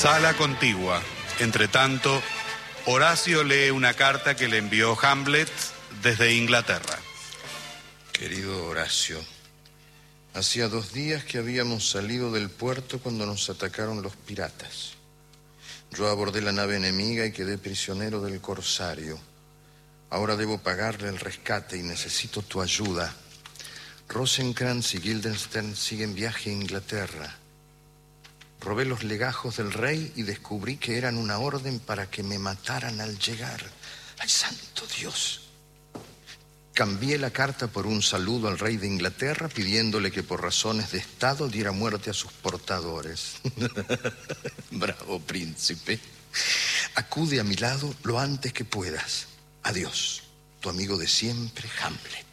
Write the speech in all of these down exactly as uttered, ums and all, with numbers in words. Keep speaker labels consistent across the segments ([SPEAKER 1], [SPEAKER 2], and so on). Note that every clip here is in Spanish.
[SPEAKER 1] Sala contigua. Entre tanto, Horacio lee una carta que le envió Hamlet desde Inglaterra.
[SPEAKER 2] Querido Horacio, hacía dos días que habíamos salido del puerto cuando nos atacaron los piratas. Yo abordé la nave enemiga y quedé prisionero del corsario. Ahora debo pagarle el rescate y necesito tu ayuda. Rosencrantz y Guildenstern siguen viaje a Inglaterra. Robé los legajos del rey y descubrí que eran una orden para que me mataran al llegar. ¡Ay, santo Dios! Cambié la carta por un saludo al rey de Inglaterra pidiéndole que por razones de estado diera muerte a sus portadores. Bravo, príncipe. Acude a mi lado lo antes que puedas. Adiós, tu amigo de siempre, Hamlet.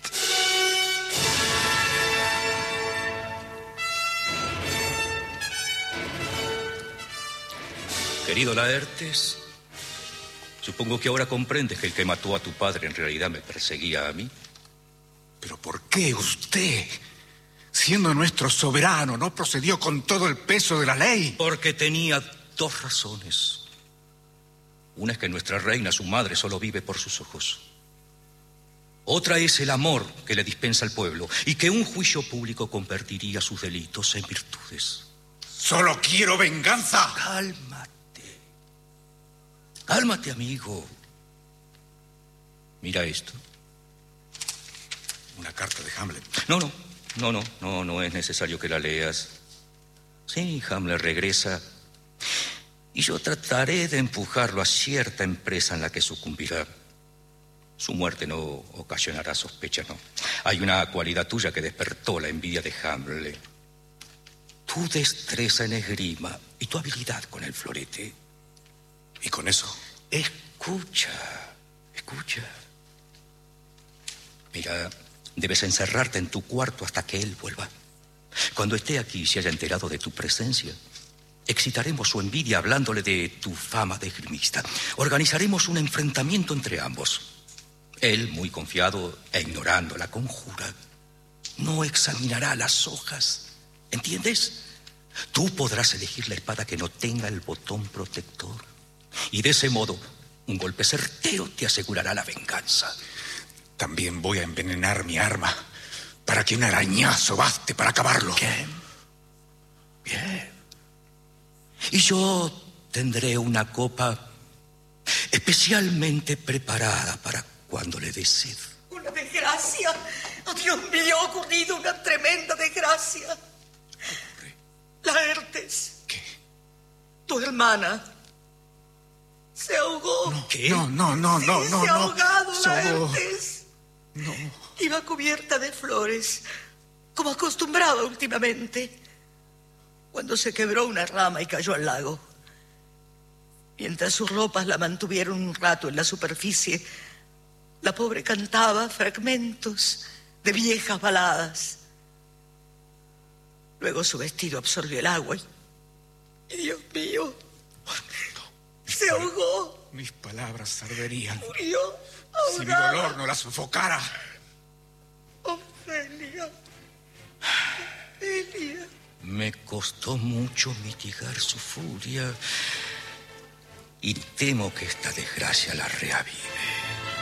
[SPEAKER 3] Querido Laertes, supongo que ahora comprendes que el que mató a tu padre en realidad me perseguía a mí.
[SPEAKER 4] ¿Pero por qué usted, siendo nuestro soberano, no procedió con todo el peso de la ley?
[SPEAKER 3] Porque tenía dos razones. Una es que nuestra reina, su madre, solo vive por sus ojos. Otra es el amor que le dispensa al pueblo y que un juicio público convertiría sus delitos en virtudes.
[SPEAKER 4] ¡Solo quiero venganza!
[SPEAKER 3] Cálmate. Cálmate, amigo. Mira esto.
[SPEAKER 4] Una carta de Hamlet.
[SPEAKER 3] No, no, no, no, no, no es necesario que la leas. Sí, Hamlet regresa y yo trataré de empujarlo a cierta empresa en la que sucumbirá. Su muerte no ocasionará sospechas, no. Hay una cualidad tuya que despertó la envidia de Hamlet. Tu destreza en esgrima y tu habilidad con el florete.
[SPEAKER 4] ¿Y con eso?
[SPEAKER 3] Escucha, escucha. Mira, debes encerrarte en tu cuarto hasta que él vuelva. Cuando esté aquí y se haya enterado de tu presencia, excitaremos su envidia hablándole de tu fama de esgrimista. Organizaremos un enfrentamiento entre ambos. Él, muy confiado e ignorando la conjura, no examinará las hojas. ¿Entiendes? Tú podrás elegir la espada que no tenga el botón protector. Y de ese modo, un golpe certero te asegurará la venganza.
[SPEAKER 4] También voy a envenenar mi arma para que un arañazo baste para acabarlo.
[SPEAKER 3] Bien. Bien. Y yo tendré una copa especialmente preparada para cuando le des sed.
[SPEAKER 5] Una desgracia. Oh, Dios mío, ha ocurrido una tremenda desgracia. Laertes.
[SPEAKER 4] ¿Qué?
[SPEAKER 5] Tu hermana se ahogó.
[SPEAKER 4] No,
[SPEAKER 3] ¿Qué?
[SPEAKER 4] No, no, no,
[SPEAKER 5] Sí,
[SPEAKER 4] no, no.
[SPEAKER 5] se ha
[SPEAKER 4] no.
[SPEAKER 5] ahogado,
[SPEAKER 4] Se ahogó.
[SPEAKER 5] Laertes.
[SPEAKER 4] No.
[SPEAKER 5] Iba cubierta de flores, como acostumbraba últimamente, cuando se quebró una rama y cayó al lago. Mientras sus ropas la mantuvieron un rato en la superficie, la pobre cantaba fragmentos de viejas baladas. Luego su vestido absorbió el agua y, y Dios mío, se ahogó.
[SPEAKER 4] Mis palabras arderían.
[SPEAKER 5] Murió
[SPEAKER 4] Si mi
[SPEAKER 5] ahogada.
[SPEAKER 4] dolor no la sofocara.
[SPEAKER 5] Ofelia. Ofelia.
[SPEAKER 3] Me costó mucho mitigar su furia y temo que esta desgracia la reavive.